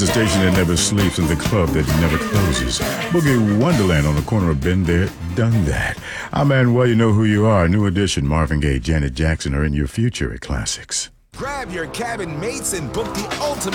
the station that never sleeps and the club that never closes. Boogie Wonderland on the corner of Been There, Done That. Man, well, you know who you are. New Edition, Marvin Gaye, Janet Jackson are in your future at Classics. Grab your cabin mates and book the ultimate